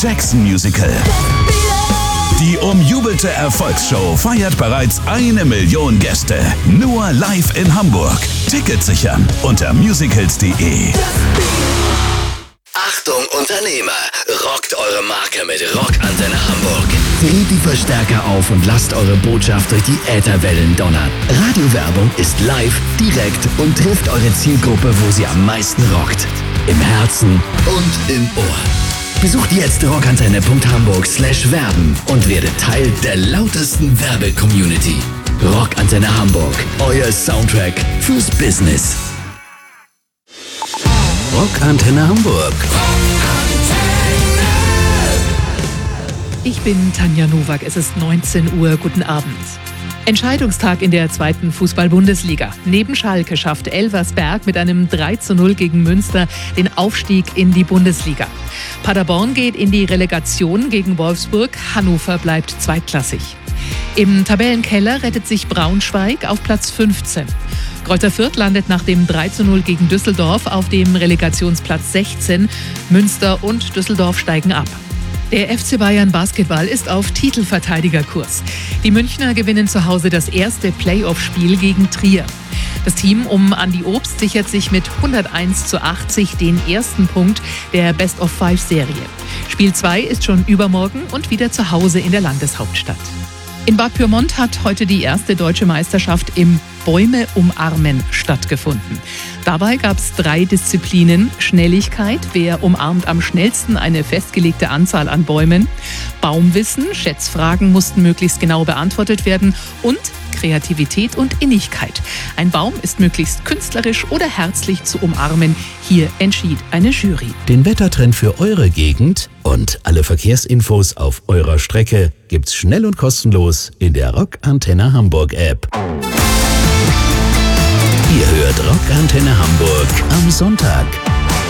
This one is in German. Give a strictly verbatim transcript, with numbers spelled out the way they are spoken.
Jackson Musical. Die umjubelte Erfolgsshow feiert bereits eine Million Gäste. Nur live in Hamburg. Tickets sichern unter musicals punkt de. Achtung Unternehmer, rockt eure Marke mit Rockantenne Hamburg. Dreht die Verstärker auf und lasst eure Botschaft durch die Ätherwellen donnern. Radiowerbung ist live, direkt und trifft eure Zielgruppe, wo sie am meisten rockt. Im Herzen und im Ohr. Besucht jetzt rockantenne punkt hamburg slash werben und werdet Teil der lautesten Werbe-Community. Rockantenne Hamburg, euer Soundtrack fürs Business. Rockantenne Hamburg. Ich bin Tanja Nowak, es ist neunzehn Uhr, guten Abend. Entscheidungstag in der zweiten Fußball-Bundesliga. Neben Schalke schafft Elversberg mit einem drei zu null gegen Münster den Aufstieg in die Bundesliga. Paderborn geht in die Relegation gegen Wolfsburg, Hannover bleibt zweitklassig. Im Tabellenkeller rettet sich Braunschweig auf Platz fünfzehn. Greuther Fürth landet nach dem drei zu null gegen Düsseldorf auf dem Relegationsplatz sechzehn. Münster und Düsseldorf steigen ab. Der F C Bayern Basketball ist auf Titelverteidigerkurs. Die Münchner gewinnen zu Hause das erste Playoff-Spiel gegen Trier. Das Team um Andi Obst sichert sich mit hunderteins zu achtzig den ersten Punkt der Best-of-Five-Serie. Spiel zwei ist schon übermorgen und wieder zu Hause in der Landeshauptstadt. In Bad Pyrmont hat heute die erste deutsche Meisterschaft im Bäume umarmen stattgefunden. Dabei gab es drei Disziplinen: Schnelligkeit, wer umarmt am schnellsten eine festgelegte Anzahl an Bäumen, Baumwissen, Schätzfragen mussten möglichst genau beantwortet werden und Kreativität und Innigkeit. Ein Baum ist möglichst künstlerisch oder herzlich zu umarmen. Hier entschied eine Jury. Den Wettertrend für eure Gegend und alle Verkehrsinfos auf eurer Strecke gibt's schnell und kostenlos in der Rockantenne Hamburg App. Ihr hört Rockantenne Hamburg am Sonntag.